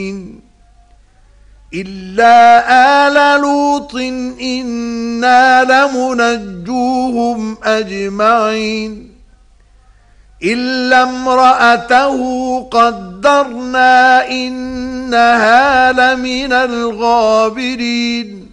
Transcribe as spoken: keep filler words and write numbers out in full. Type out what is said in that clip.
إلا آل لوط إنا لمنجوهم أجمعين إلا امرأته قدرنا إنها لمن الغابرين